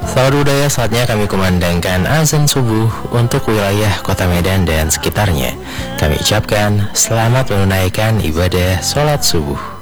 Sahabat budaya, saatnya kami kumandangkan azan subuh untuk wilayah Kota Medan dan sekitarnya. Kami ucapkan selamat menunaikan ibadah sholat subuh.